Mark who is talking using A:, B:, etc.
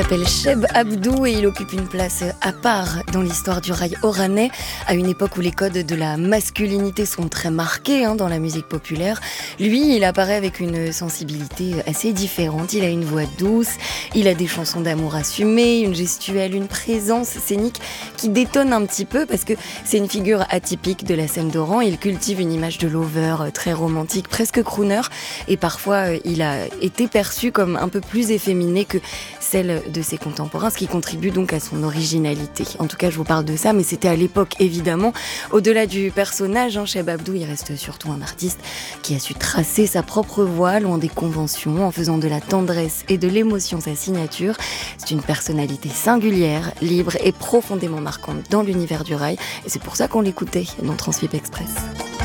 A: Il s'appelle Cheb Abdou et il occupe une place à part dans l'histoire du rail oranais, à une époque où les codes de la masculinité sont très marqués dans la musique populaire. Lui, il apparaît avec une sensibilité assez différente. Il a une voix douce, il a des chansons d'amour assumées, une gestuelle, une présence scénique qui détonne un petit peu parce que c'est une figure atypique de la scène d'Oran. Il cultive une image de lover très romantique, presque crooner, et parfois il a été perçu comme un peu plus efféminé que celle de ses contemporains, ce qui contribue donc à son originalité. En tout cas, je vous parle de ça, mais c'était à l'époque, évidemment. Au-delà du personnage, Cheb Abdou, il reste surtout un artiste qui a su tracer sa propre voie, loin des conventions, en faisant de la tendresse et de l'émotion sa signature. C'est une personnalité singulière, libre et profondément marquante dans l'univers du rail. Et c'est pour ça qu'on l'écoutait dans Transfip Express.